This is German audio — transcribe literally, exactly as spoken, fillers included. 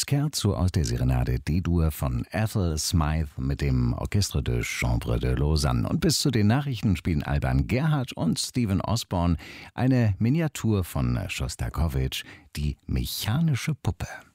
Scherzo aus der Serenade D-Dur von Ethel Smythe mit dem Orchestre de Chambre de Lausanne. Und bis zu den Nachrichten spielen Alban Gerhard und Stephen Osborne eine Miniatur von Schostakowitsch, die mechanische Puppe.